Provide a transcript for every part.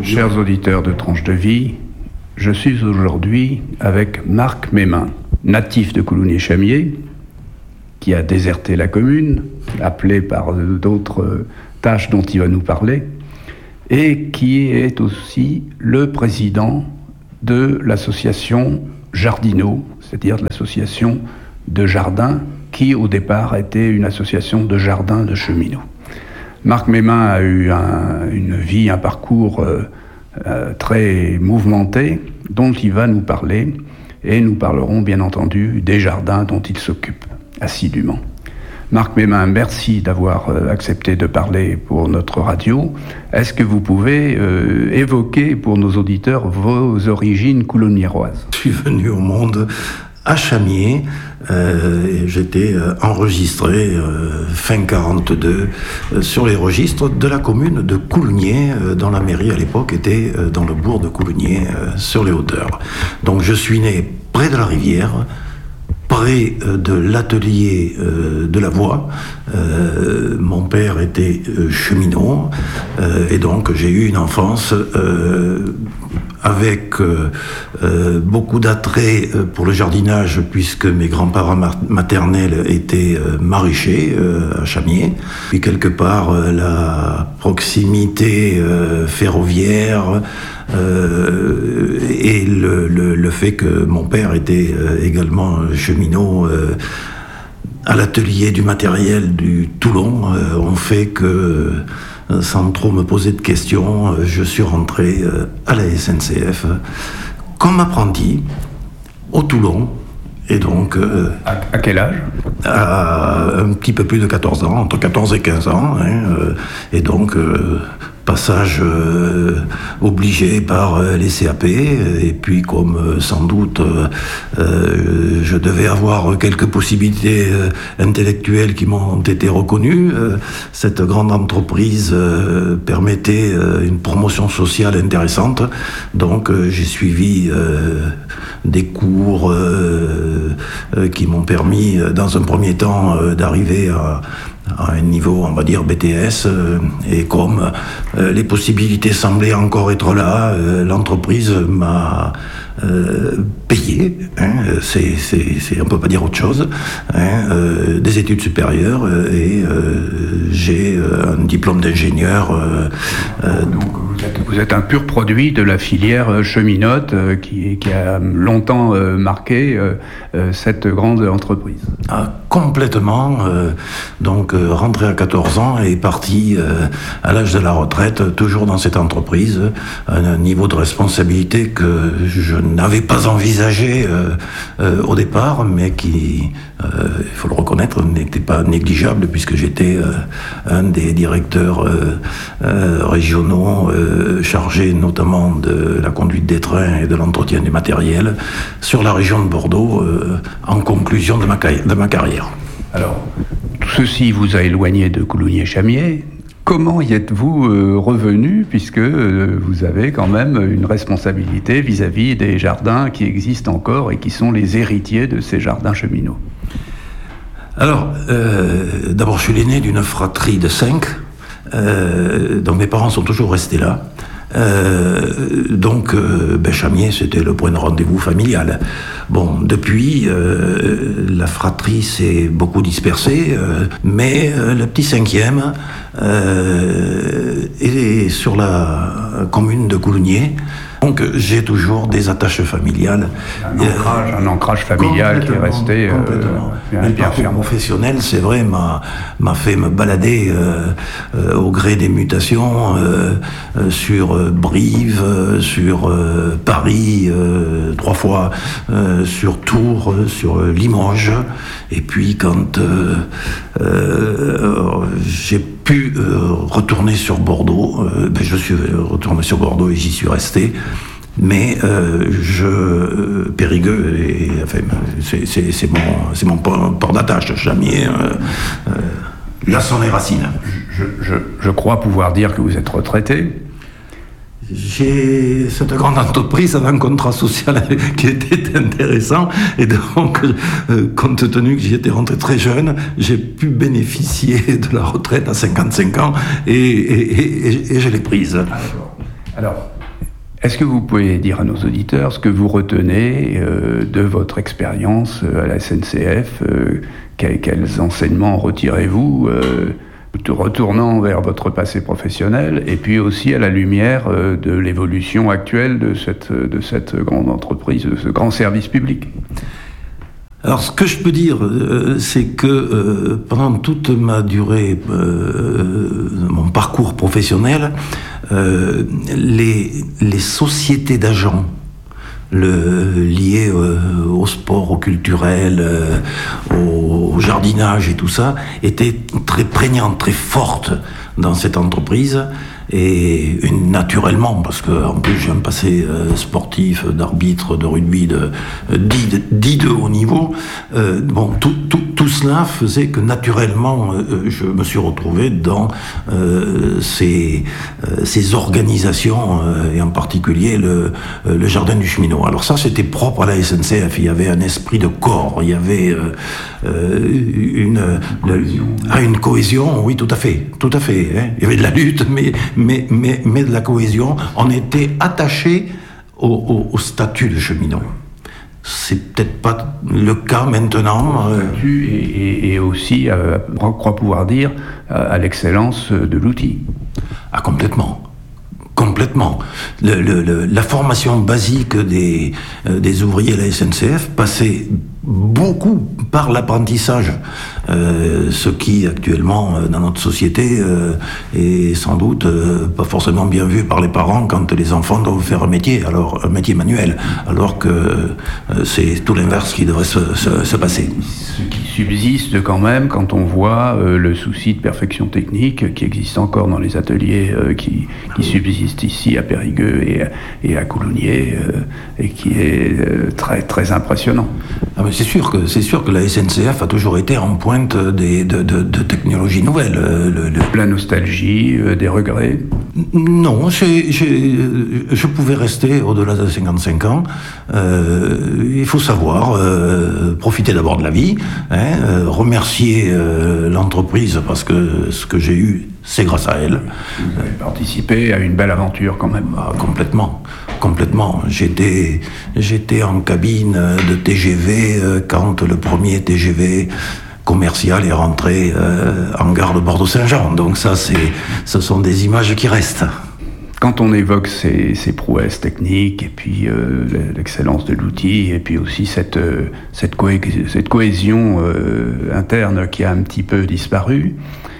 Chers auditeurs de Tranche de Vie, je suis aujourd'hui avec Marc Mémin, natif de Coulommiers-Chamiers, qui a déserté la commune, appelé par d'autres tâches dont il va nous parler, et qui est aussi le président de l'association Jardinot, c'est-à-dire de l'association de jardins, qui au départ était une association de jardins de cheminots. Marc Mémin a eu une vie, un parcours très mouvementé, dont il va nous parler, et nous parlerons bien entendu des jardins dont il s'occupe assidûment. Marc Mémin, merci d'avoir accepté de parler pour notre radio. Est-ce que vous pouvez évoquer pour nos auditeurs vos origines coulommiéroises ? Je suis venu au monde à Chamiers, j'étais enregistré fin 42 sur les registres de la commune de Coulommiers, dont la mairie à l'époque était dans le bourg de Coulommiers, sur les hauteurs. Donc je suis né près de la rivière, près de l'atelier de la voie. Mon père était cheminot, et donc j'ai eu une enfance avec beaucoup d'attrait pour le jardinage, puisque mes grands-parents maternels étaient maraîchers à Chamiers. Puis quelque part, la proximité ferroviaire et le fait que mon père était également cheminot à l'atelier du matériel du Toulon ont fait que, sans trop me poser de questions, je suis rentré à la SNCF comme apprenti au Toulon. Et donc... à quel âge ? À un petit peu plus de 14 ans, entre 14 et 15 ans. Et donc, passage obligé par les CAP. Et puis, comme sans doute, je devais avoir quelques possibilités intellectuelles qui m'ont été reconnues, cette grande entreprise permettait une promotion sociale intéressante. Donc, j'ai suivi des cours qui m'ont permis, dans un premier temps, d'arriver à un niveau, on va dire, BTS, et comme les possibilités semblaient encore être là, l'entreprise m'a payé, on peut pas dire autre chose, des études supérieures, et j'ai un diplôme d'ingénieur. Donc vous êtes un pur produit de la filière cheminote qui a longtemps marqué cette grande entreprise. Ah, complètement. Donc rentré à 14 ans et parti à l'âge de la retraite, toujours dans cette entreprise, un niveau de responsabilité que je n'avais pas envisagé au départ, mais qui, il faut le reconnaître, n'était pas négligeable, puisque j'étais un des directeurs régionaux chargés notamment de la conduite des trains et de l'entretien du matériel sur la région de Bordeaux en conclusion de ma carrière. Alors, tout ceci vous a éloigné de Coulommiers-Chamiers. Comment y êtes-vous revenu, puisque vous avez quand même une responsabilité vis-à-vis des jardins qui existent encore et qui sont les héritiers de ces jardins cheminots ? Alors, d'abord, je suis l'aîné d'une fratrie de 5, donc mes parents sont toujours restés là. Donc Chamiers, c'était le point de rendez-vous familial. Bon, depuis, la fratrie s'est beaucoup dispersée, mais le petit 5e est sur la commune de Coulommiers. Donc j'ai toujours des attaches familiales. Un ancrage familial qui est resté bien ferme. Professionnel, c'est vrai, m'a fait me balader au gré des mutations sur Brive, sur Paris, 3 fois, sur Tours, sur Limoges. Et puis quand j'ai pu retourner sur Bordeaux, je suis retourné sur Bordeaux et j'y suis resté. Mais Périgueux, c'est mon port d'attache, Chamiers, là sont les racines. Je crois pouvoir dire que vous êtes retraité. Cette grande entreprise avait un contrat social qui était intéressant, et donc, compte tenu que j'y étais rentré très jeune, j'ai pu bénéficier de la retraite à 55 ans, et je l'ai prise. Alors, Est-ce que vous pouvez dire à nos auditeurs ce que vous retenez de votre expérience à la SNCF, quels enseignements retirez-vous retournant vers votre passé professionnel, et puis aussi à la lumière de l'évolution actuelle de cette grande entreprise, de ce grand service public? Alors, ce que je peux dire, c'est que pendant toute ma durée, mon parcours professionnel, les sociétés d'agents liées au sport, au culturel, au jardinage et tout ça, étaient très prégnantes, très fortes dans cette entreprise. Et naturellement, parce que en plus j'ai un passé sportif, d'arbitre, de rugby, dit de haut niveau, tout cela faisait que naturellement je me suis retrouvé dans ces organisations, et en particulier le jardin du cheminot. Alors ça, c'était propre à la SNCF, il y avait un esprit de corps, il y avait une cohésion, oui, tout à fait, hein. Il y avait de la lutte, mais de la cohésion. On était attaché au statut de cheminot. C'est peut-être pas le cas maintenant. Et aussi, je crois pouvoir dire, à l'excellence de l'outil. Ah, complètement. La formation basique des ouvriers de la SNCF passait beaucoup par l'apprentissage, ce qui actuellement dans notre société est sans doute pas forcément bien vu par les parents quand les enfants doivent faire un métier manuel, alors que c'est tout l'inverse qui devrait se passer. Ce qui subsiste quand même quand on voit le souci de perfection technique qui existe encore dans les ateliers qui subsistent ici à Périgueux et à Coulommiers, et qui est très très impressionnant. Ah mais c'est sûr que la SNCF a toujours été en pointe de technologies nouvelles. La nostalgie, des regrets? Non, je pouvais rester au-delà de 55 ans. Il faut savoir profiter d'abord de la vie, remercier l'entreprise parce que ce que j'ai eu, c'est grâce à elle. Vous avez participé à une belle aventure quand même. Ah, complètement. J'étais en cabine de TGV quand le premier TGV commercial est rentré en gare de Bordeaux-Saint-Jean. Donc ça, ce sont des images qui restent. Quand on évoque ces prouesses techniques, et puis l'excellence de l'outil, et puis aussi cette cohésion interne qui a un petit peu disparu,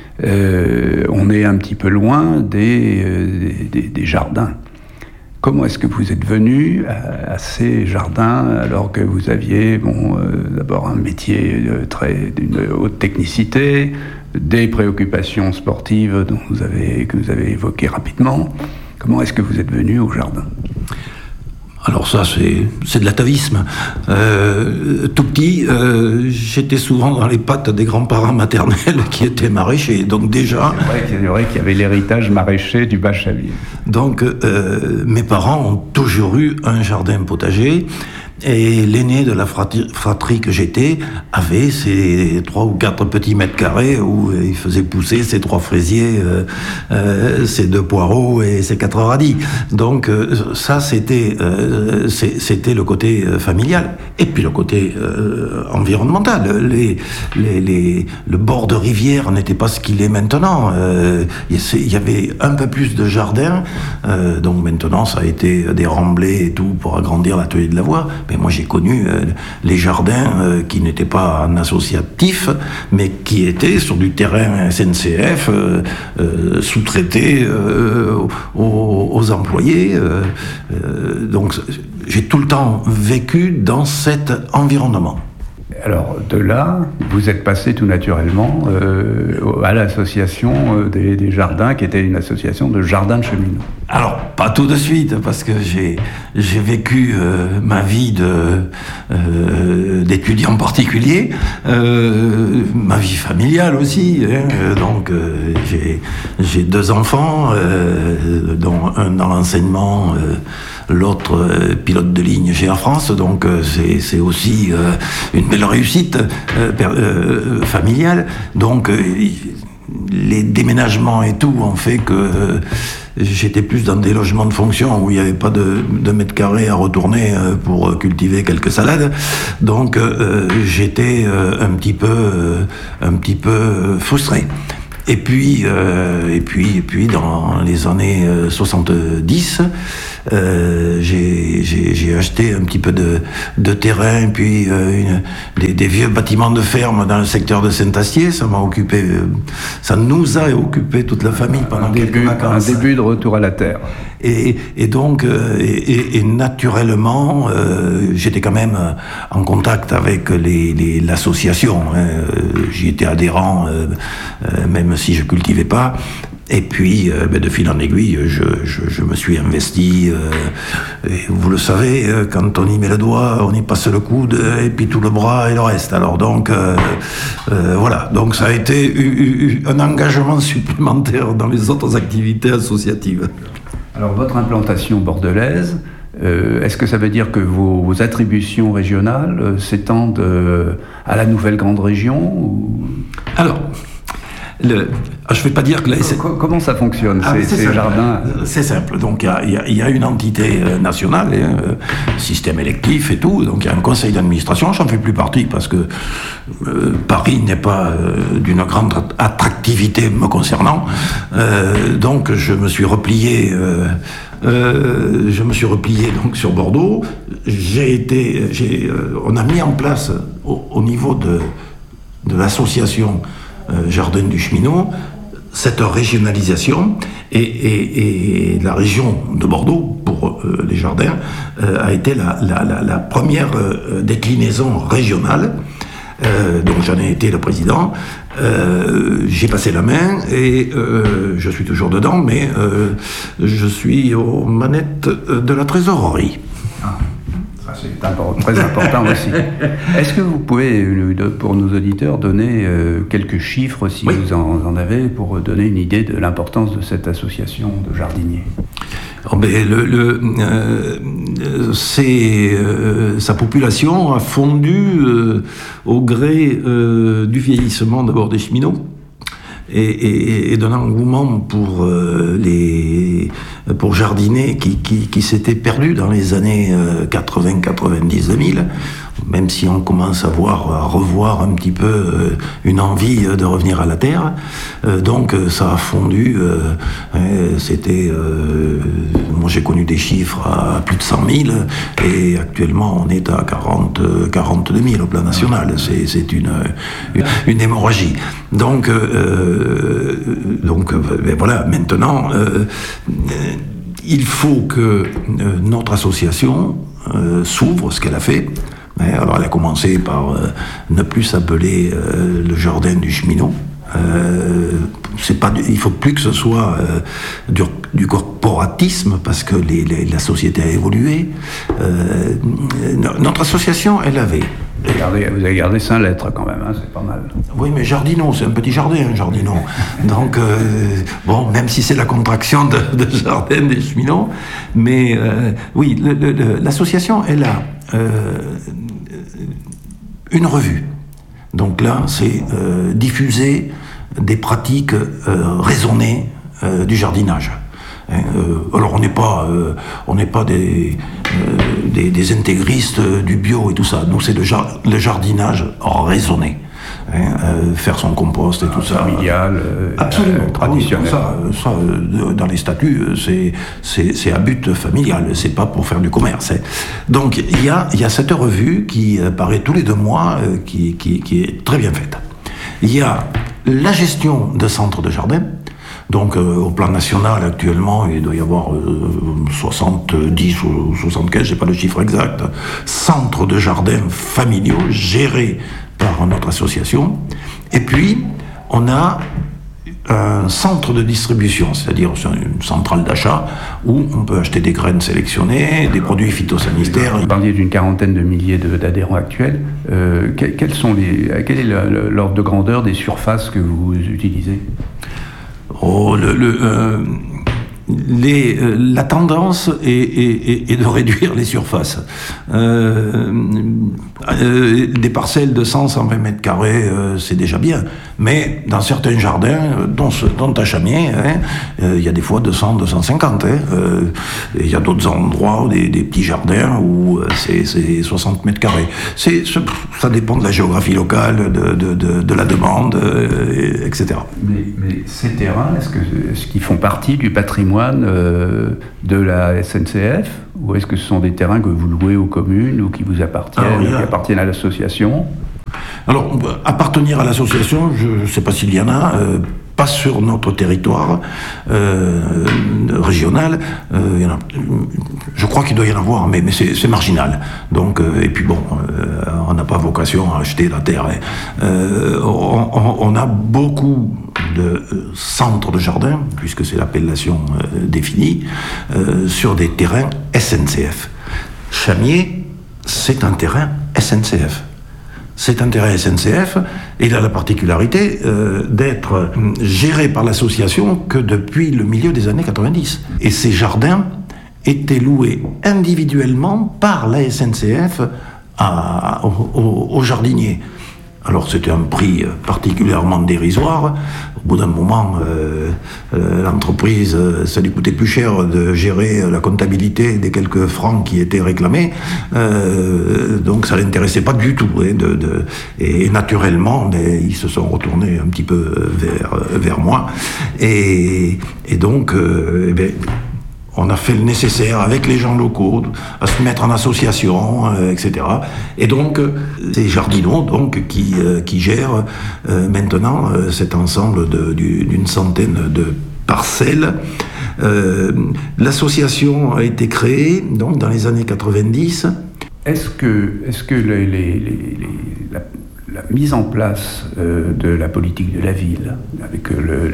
on est un petit peu loin des jardins. Comment est-ce que vous êtes venu à ces jardins alors que vous aviez d'abord un métier d'une haute technicité, des préoccupations sportives que vous avez évoquées rapidement? Comment est-ce que vous êtes venu au jardin? Alors ça, c'est de l'atavisme. Tout petit, j'étais souvent dans les pattes des grands-parents maternels qui étaient maraîchers. Donc déjà... C'est vrai qu'il y avait l'héritage maraîcher du Bas-Chavier. Donc mes parents ont toujours eu un jardin potager. Et l'aîné de la fratrie que j'étais avait ses 3 ou 4 petits mètres carrés où il faisait pousser ses 3 fraisiers, ses 2 poireaux et ses 4 radis. Donc ça, c'était le côté familial. Et puis le côté environnemental. Le bord de rivière n'était pas ce qu'il est maintenant. Il y avait un peu plus de jardins. Donc maintenant, ça a été des remblais et tout pour agrandir l'atelier de la voie. Mais moi, j'ai connu les jardins qui n'étaient pas en associatif, mais qui étaient sur du terrain SNCF, sous-traités aux employés. Donc, j'ai tout le temps vécu dans cet environnement. Alors, de là, vous êtes passé tout naturellement à l'association des jardins, qui était une association de jardins de cheminots. Alors, pas tout de suite, parce que j'ai vécu ma vie d'étudiant particulier, ma vie familiale aussi. Donc, j'ai 2 enfants, dont un dans l'enseignement, l'autre pilote de ligne chez Air France. Donc, c'est aussi une belle réussite familiale. Donc, les déménagements et tout ont fait que j'étais plus dans des logements de fonction où il n'y avait pas de mètres carrés à retourner pour cultiver quelques salades. Donc j'étais un petit peu frustré. Et puis dans les années 70, j'ai acheté un petit peu de terrain, puis des vieux bâtiments de ferme dans le secteur de Saint-Astier. Ça nous a occupé toute la famille pendant quelques vacances. Un début de retour à la terre. Et donc, naturellement, j'étais quand même en contact avec l'association. J'y étais adhérent, même si je cultivais pas. Et puis, de fil en aiguille, je me suis investi. Et vous le savez, quand on y met le doigt, on y passe le coude, et puis tout le bras et le reste. Alors donc, voilà. Donc ça a été un engagement supplémentaire dans les autres activités associatives. Alors, votre implantation bordelaise, est-ce que ça veut dire que vos attributions régionales s'étendent à la nouvelle grande région ou... Alors, je ne vais pas dire que... Comment ça fonctionne, ces jardins? C'est simple. Donc, il y a une entité nationale, système électif et tout. Donc, il y a un conseil d'administration. J'en fais plus partie parce que Paris n'est pas d'une grande attractivité me concernant. Donc, je me suis replié donc sur Bordeaux. On a mis en place au niveau de l'association Jardin du Cheminot, cette régionalisation et la région de Bordeaux pour les jardins a été la première déclinaison régionale. Donc j'en ai été le président. J'ai passé la main et je suis toujours dedans, mais je suis aux manettes de la trésorerie. C'est très important aussi. Est-ce que vous pouvez, pour nos auditeurs, donner quelques chiffres, si oui, vous en avez, pour donner une idée de l'importance de cette association de jardiniers? Sa population a fondu au gré du vieillissement d'abord des cheminots et d'un engouement pour jardiner qui s'était perdu dans les années 80, 90, 2000, même si on commence à revoir un petit peu une envie de revenir à la terre. Donc ça a fondu. Moi j'ai connu des chiffres à plus de 100 000 et actuellement on est à 42 000 au plan national. C'est une hémorragie. Donc voilà, maintenant il faut que notre association s'ouvre, ce qu'elle a fait. Alors elle a commencé par ne plus s'appeler le Jardin du Cheminot. Il faut plus que ce soit du corporatisme parce que la société a évolué. Notre association, elle avait. Vous avez gardé 5 lettres quand même, hein, c'est pas mal. Oui, mais Jardinot, c'est un petit jardin, Jardinot. Donc, même si c'est la contraction de Jardin des Cheminots, mais oui, l'association, elle a une revue. Donc là, c'est diffuser des pratiques raisonnées du jardinage. Alors on n'est pas des intégristes du bio et tout ça. Nous c'est le jardinage raisonné. Faire son compost et tout ça. Familial, absolument traditionnel. Ça, dans les statuts, c'est à but familial, c'est pas pour faire du commerce. Donc il y a cette revue qui paraît tous les 2 mois, qui est très bien faite. Il y a la gestion de centres de jardin. Donc au plan national actuellement, il doit y avoir 70 ou 75, je n'ai pas le chiffre exact, centres de jardins familiaux gérés par notre association. Et puis on a un centre de distribution, c'est-à-dire une centrale d'achat où on peut acheter des graines sélectionnées, des produits phytosanitaires. Vous parliez d'une quarantaine de milliers d'adhérents actuels. Quel est l'ordre de grandeur des surfaces que vous utilisez ? la tendance est de réduire les surfaces. Des parcelles de 100-120 mètres carrés, c'est déjà bien. Mais dans certains jardins, dont à Chamiers, il y a des fois 200-250. Il y a d'autres endroits, des petits jardins où c'est 60 mètres carrés. Ça dépend de la géographie locale, de la demande, etc. Mais ces terrains, est-ce qu'ils font partie du patrimoine de la SNCF, ou est-ce que ce sont des terrains que vous louez aux communes ou qui vous appartiennent, qui appartiennent à l'association? Alors, appartenir à l'association, je ne sais pas s'il y en a, pas sur notre territoire régional. Je crois qu'il doit y en avoir, mais c'est marginal. Donc, et puis bon, on n'a pas vocation à acheter la terre. On a beaucoup de centres de jardins, puisque c'est l'appellation définie, sur des terrains SNCF. Chamiers, c'est un terrain SNCF. C'est un terrain SNCF, et il a la particularité d'être géré par l'association que depuis le milieu des années 90. Et ces jardins étaient loués individuellement par la SNCF aux jardiniers. Alors c'était un prix particulièrement dérisoire. Au bout d'un moment, l'entreprise, ça lui coûtait plus cher de gérer la comptabilité des quelques francs qui étaient réclamés. Donc ça ne l'intéressait pas du tout. Et naturellement, ils se sont retournés un petit peu vers moi. Et donc, on a fait le nécessaire avec les gens locaux, à se mettre en association, etc. Et donc, c'est Jardinot qui gère maintenant cet ensemble d'une centaine de parcelles. L'association a été créée donc, dans les années 90. Est-ce que la mise en place de la politique de la ville, avec le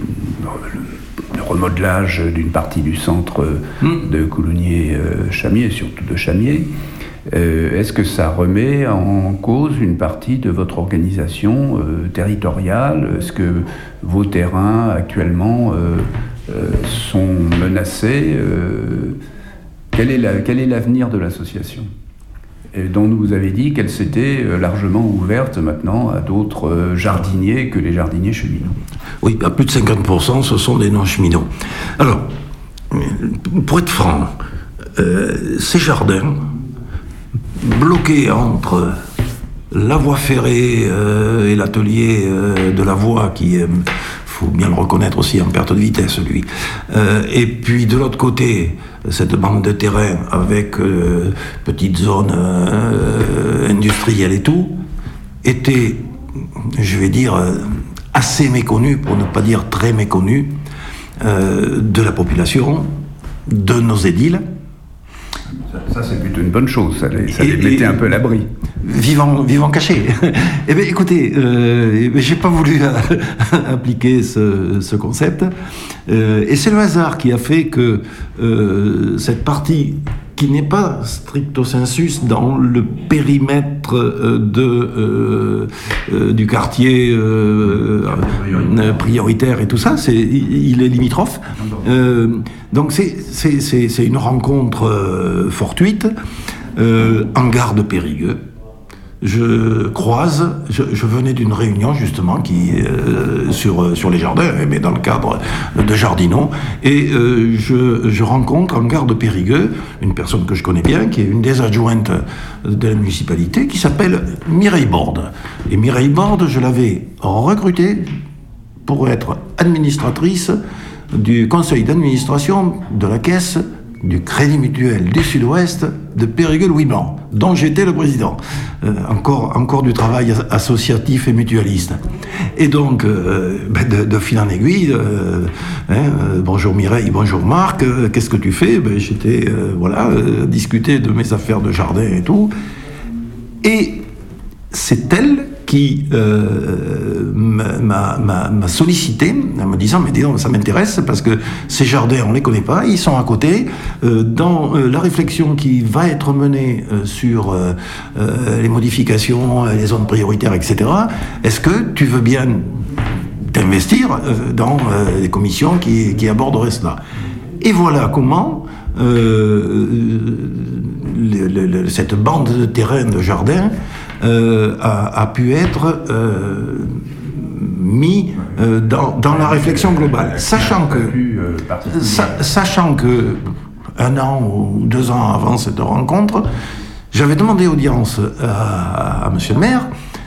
remodelage d'une partie du centre de Coulommiers-Chamiers, et surtout de Chamiers, est-ce que ça remet en cause une partie de votre organisation territoriale? Est-ce que vos terrains actuellement sont menacés? Quel est l'avenir de l'association, dont vous avez dit qu'elle s'était largement ouverte maintenant à d'autres jardiniers que les jardiniers cheminots? Oui, à plus de 50%, ce sont des non-cheminots. Alors, pour être franc, ces jardins, bloqués entre la voie ferrée et l'atelier de la voie, qui est, faut bien le reconnaître aussi, en perte de vitesse, lui, et puis de l'autre côté, cette bande de terrain avec petite zone industrielle et tout, était, je vais dire, assez méconnu, pour ne pas dire très méconnu, de la population, de nos édiles. Ça c'est plutôt une bonne chose, ça les mettait un peu à l'abri. Vivant caché. Eh bien, écoutez, j'ai pas voulu appliquer ce concept, et c'est le hasard qui a fait que cette partie qui n'est pas stricto sensus dans le périmètre du quartier prioritaire et tout ça, il est limitrophe. Donc c'est une rencontre fortuite en gare de Périgueux. Je venais d'une réunion justement sur les jardins, mais dans le cadre de Jardinot, et je rencontre en gare de Périgueux une personne que je connais bien, qui est une des adjointes de la municipalité, qui s'appelle Mireille Borde. Et Mireille Borde, je l'avais recrutée pour être administratrice du conseil d'administration de la caisse du Crédit Mutuel du Sud-Ouest de Périgueux-Louis Blanc, dont j'étais le président. Encore du travail associatif et mutualiste. Et donc, de fil en aiguille, bonjour Mireille, bonjour Marc, qu'est-ce que tu fais? J'étais, discuter de mes affaires de jardin et tout. Et c'est elle qui m'a sollicité en me disant « Mais dis donc, ça m'intéresse parce que ces jardins, on ne les connaît pas, ils sont à côté. Dans la réflexion qui va être menée sur les modifications, les zones prioritaires, etc., est-ce que tu veux bien t'investir dans les commissions qui aborderaient cela ?» Et voilà comment cette bande de terrain de jardin a pu être mis dans la réflexion globale, sachant que 1 an ou 2 ans avant cette rencontre, j'avais demandé audience à monsieur le maire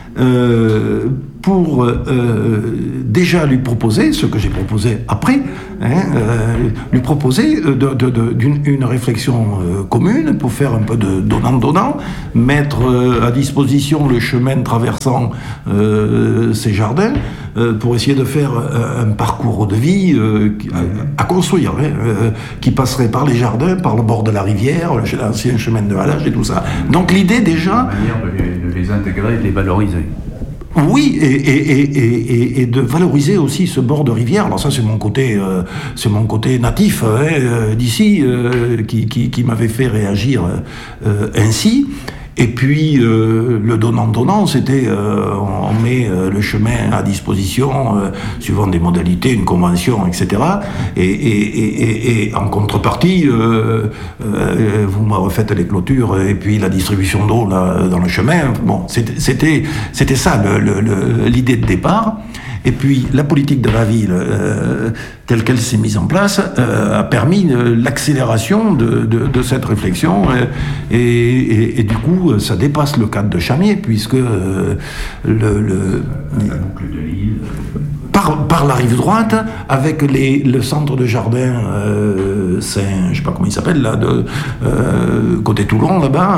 pour déjà lui proposer, ce que j'ai proposé après, lui proposer une réflexion commune pour faire un peu de donnant-donnant, mettre à disposition le chemin traversant ces jardins, pour essayer de faire un parcours de vie à construire, qui passerait par les jardins, par le bord de la rivière, l'ancien chemin de halage et tout ça. Donc l'idée déjà... Une manière de les intégrer et de les valoriser. Oui, et de valoriser aussi ce bord de rivière. Alors ça, c'est mon côté natif d'ici qui m'avait fait réagir ainsi. Et puis le donnant-donnant, c'était on met le chemin à disposition suivant des modalités, une convention, etc. Et en contrepartie, vous me refaites les clôtures et puis la distribution d'eau là, dans le chemin. Bon, c'était ça l'idée de départ. Et puis la politique de la ville, telle qu'elle s'est mise en place, a permis l'accélération de cette réflexion. Et du coup, ça dépasse le cadre de Chamiers, puisque la boucle de l'île. Par la rive droite, avec le centre de jardin Saint, je sais pas comment il s'appelle là, côté Toulon là-bas.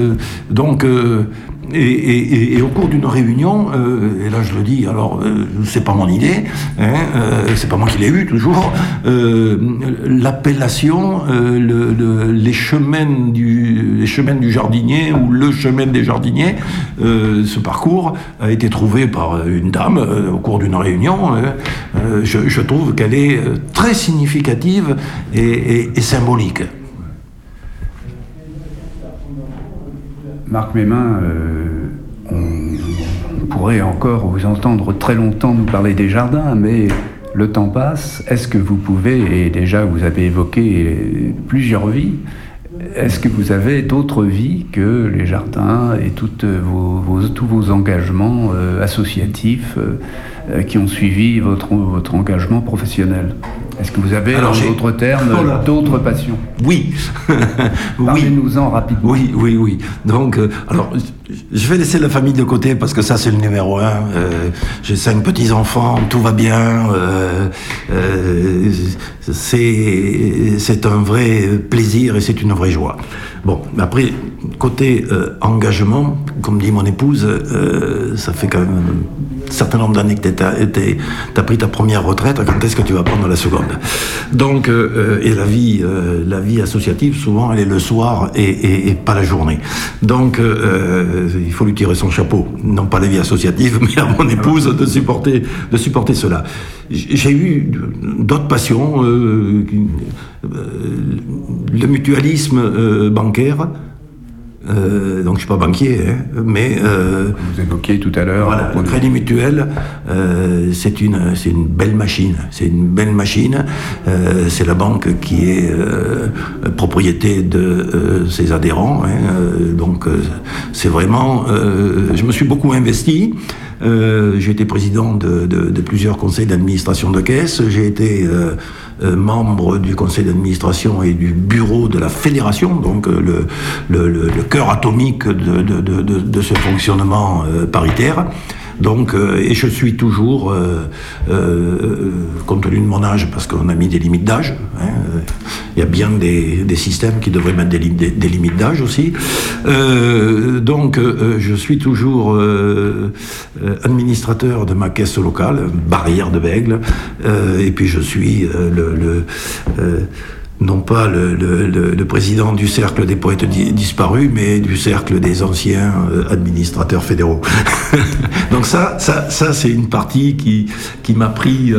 Et au cours d'une réunion, et là je le dis, alors c'est pas mon idée, c'est pas moi qui l'ai eu toujours, l'appellation les chemins du jardinier ou le chemin des jardiniers, ce parcours a été trouvé par une dame au cours d'une réunion. Je trouve qu'elle est très significative et symbolique. Marc Mémin, on pourrait encore vous entendre très longtemps nous parler des jardins, mais le temps passe. Est-ce que vous pouvez, et déjà vous avez évoqué plusieurs vies, est-ce que vous avez d'autres vies que les jardins et tous vos engagements associatifs qui ont suivi votre engagement professionnel? Est-ce que vous avez, en d'autres termes, d'autres passions? Oui. Parlez-nous-en rapidement. Oui. Donc, alors, je vais laisser la famille de côté parce que ça, c'est le numéro 1. J'ai 5 petits-enfants, tout va bien. C'est un vrai plaisir et c'est une vraie joie. Bon, après, côté engagement, comme dit mon épouse, ça fait quand même un certain nombre d'années que t'as pris ta première retraite. Quand est-ce que tu vas prendre la seconde? Donc, et la vie associative, souvent, elle est le soir et pas la journée. Donc, il faut lui tirer son chapeau. Non pas la vie associative, mais à mon épouse de supporter cela. J'ai eu d'autres passions, le mutualisme bancaire. Donc je suis pas banquier, mais vous évoquiez tout à l'heure. Voilà, le Crédit Mutuel, c'est une belle machine. C'est une belle machine. C'est la banque qui est propriété de ses adhérents. Donc c'est vraiment. Je me suis beaucoup investi. J'ai été président de plusieurs conseils d'administration de caisse. J'ai été membre du conseil d'administration et du bureau de la fédération, donc le cœur atomique de ce fonctionnement paritaire. Donc, et je suis toujours, compte tenu de mon âge, parce qu'on a mis des limites d'âge, il y a bien des systèmes qui devraient mettre des limites d'âge aussi. Donc, je suis toujours administrateur de ma caisse locale, Barrière de Bègle, et puis je suis non pas le président du cercle des poètes disparus, mais du cercle des anciens administrateurs fédéraux. Donc ça c'est une partie qui m'a pris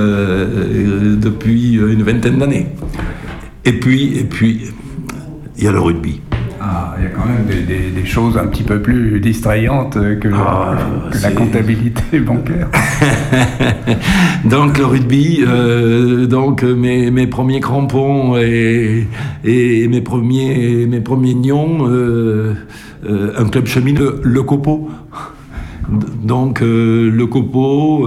depuis une vingtaine d'années. Et puis il y a le rugby. Ah, il y a quand même des choses un petit peu plus distrayantes que la comptabilité bancaire. Donc le rugby, mes premiers crampons et mes premiers nions, un club cheminot, le Copeau. Donc le Copeau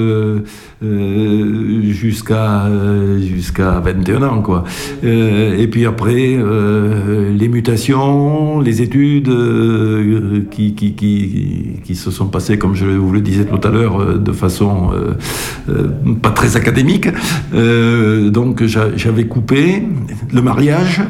jusqu'à 21 ans quoi. Et puis après les mutations, les études qui se sont passées, comme je vous le disais tout à l'heure, de façon pas très académique. Donc j'avais coupé le mariage.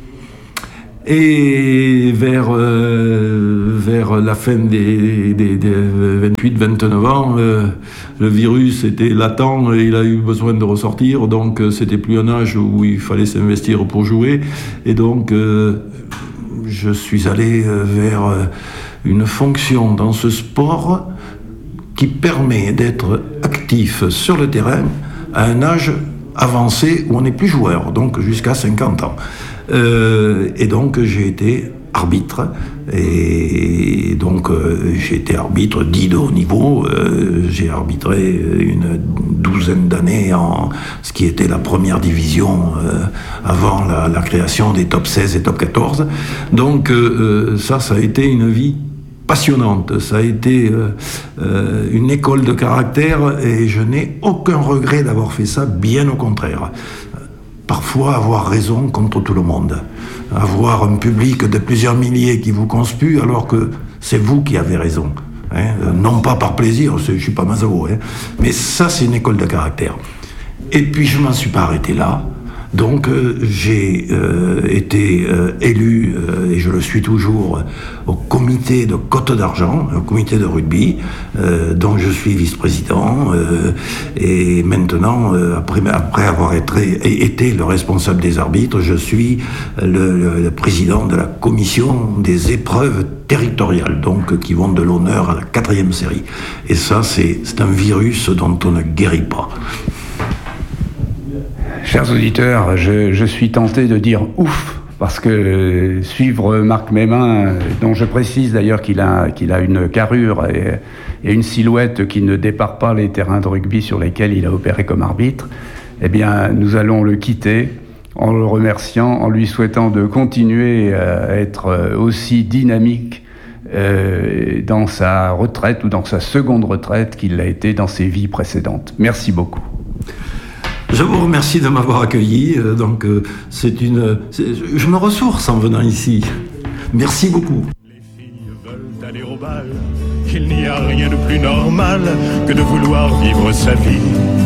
Et vers la fin des 28-29 ans, le virus était latent et il a eu besoin de ressortir, donc c'était plus un âge où il fallait s'investir pour jouer. Et donc je suis allé vers une fonction dans ce sport qui permet d'être actif sur le terrain à un âge avancé où on n'est plus joueur, donc jusqu'à 50 ans. Et donc j'ai été arbitre, et donc j'ai été arbitre dit de haut niveau. J'ai arbitré une douzaine d'années en ce qui était la première division avant la création des top 16 et top 14. Donc ça a été une vie passionnante, ça a été une école de caractère, et je n'ai aucun regret d'avoir fait ça, bien au contraire. Parfois avoir raison contre tout le monde, avoir un public de plusieurs milliers qui vous conspue alors que c'est vous qui avez raison, hein. Non pas par plaisir, je suis pas maso, hein. Mais ça c'est une école de caractère. Et puis je m'en suis pas arrêté là. Donc j'ai été élu, et je le suis toujours, au comité de Côte d'Argent, au comité de rugby, dont je suis vice-président. Et maintenant, après avoir été le responsable des arbitres, je suis le président de la commission des épreuves territoriales, donc qui vont de l'honneur à la 4e série. Et ça, c'est un virus dont on ne guérit pas. Chers auditeurs, je suis tenté de dire ouf, parce que suivre Marc Meymin, dont je précise d'ailleurs qu'il a une carrure et une silhouette qui ne départ pas les terrains de rugby sur lesquels il a opéré comme arbitre, eh bien nous allons le quitter en le remerciant, en lui souhaitant de continuer à être aussi dynamique dans sa retraite ou dans sa seconde retraite qu'il l'a été dans ses vies précédentes. Merci beaucoup. Je vous remercie de m'avoir accueilli. Je me ressource en venant ici. Merci beaucoup. Les filles veulent aller au bal. Il n'y a rien de plus normal que de vouloir vivre sa vie.